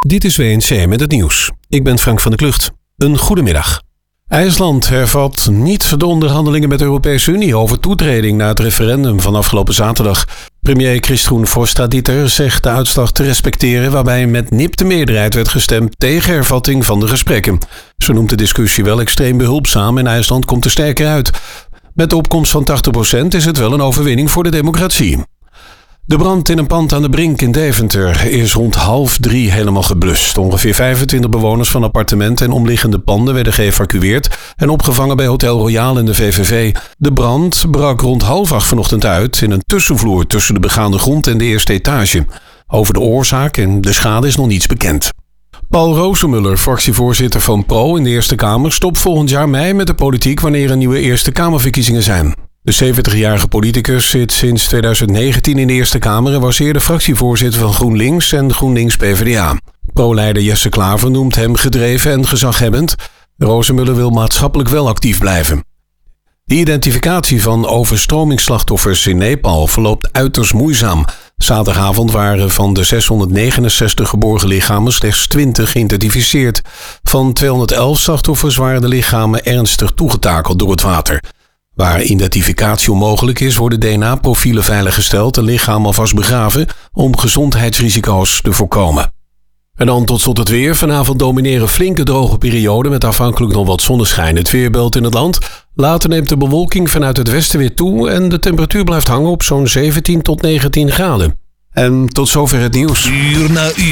Dit is WNC met het nieuws. Ik ben Frank van der Klucht. Een goedemiddag. IJsland hervat niet de onderhandelingen met de Europese Unie over toetreding na het referendum van afgelopen zaterdag. Premier Kristrún Frostadóttir zegt de uitslag te respecteren, waarbij met nipte meerderheid werd gestemd tegen hervatting van de gesprekken. Ze noemt de discussie wel extreem behulpzaam en IJsland komt er sterker uit. Met de opkomst van 80% is het wel een overwinning voor de democratie. De brand in een pand aan de Brink in Deventer is rond 2:30 helemaal geblust. Ongeveer 25 bewoners van appartementen en omliggende panden werden geëvacueerd en opgevangen bij Hotel Royal en de VVV. De brand brak rond 7:30 vanochtend uit in een tussenvloer tussen de begaande grond en de eerste etage. Over de oorzaak en de schade is nog niets bekend. Paul Rozemuller, fractievoorzitter van PRO in de Eerste Kamer, stopt volgend jaar mei met de politiek wanneer er nieuwe Eerste Kamerverkiezingen zijn. De 70-jarige politicus zit sinds 2019 in de Eerste Kamer en was eerder fractievoorzitter van GroenLinks en GroenLinks-PvdA. Pro-leider Jesse Klaver noemt hem gedreven en gezaghebbend. Rozemuller wil maatschappelijk wel actief blijven. De identificatie van overstromingsslachtoffers in Nepal verloopt uiterst moeizaam. Zaterdagavond waren van de 669 geborgen lichamen slechts 20 geïdentificeerd. Van 211 slachtoffers waren de lichamen ernstig toegetakeld door het water. Waar identificatie onmogelijk is, worden DNA-profielen veiliggesteld en lichamen alvast begraven om gezondheidsrisico's te voorkomen. En dan tot slot het weer. Vanavond domineren flinke droge perioden met afhankelijk nog wat zonneschijn. Het weerbeeld in het land. Later neemt de bewolking vanuit het westen weer toe en de temperatuur blijft hangen op zo'n 17 tot 19 graden. En tot zover het nieuws.